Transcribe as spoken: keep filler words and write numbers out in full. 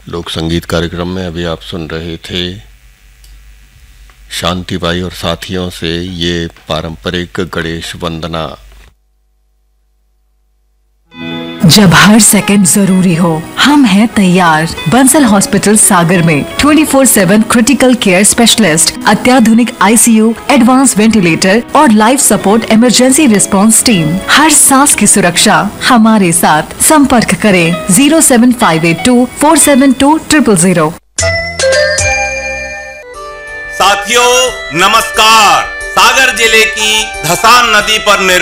लोक संगीत कार्यक्रम में अभी आप सुन रहे थे शांतिबाई और साथियों से ये पारंपरिक गणेश वंदना। जब हर सेकंड जरूरी हो, हम हैं तैयार। बंसल हॉस्पिटल सागर में चौबीस सात क्रिटिकल केयर स्पेशलिस्ट, अत्याधुनिक आईसीयू, एडवांस वेंटिलेटर और life support emergency response team. हर सांस की सुरक्षा हमारे साथ। संपर्क करें zero seven five eight to four seven to triple zero. साथियों नमस्कार। सागर जिले की धसान नदी पर निर्मित